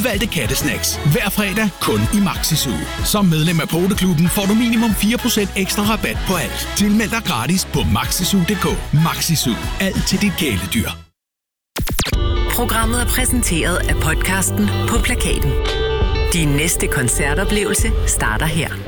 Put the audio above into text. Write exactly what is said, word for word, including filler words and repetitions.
udvalgte kattesnacks. Hver fredag kun i Maxi Zoo. Som medlem af Poteklubben får du minimum fire procent ekstra rabat på alt. Tilmeld dig gratis på maxizoo punktum d k. Maxi Zoo. Alt til dit kæledyr. Programmet er præsenteret af podcasten På Plakaten. Din næste koncertoplevelse starter her.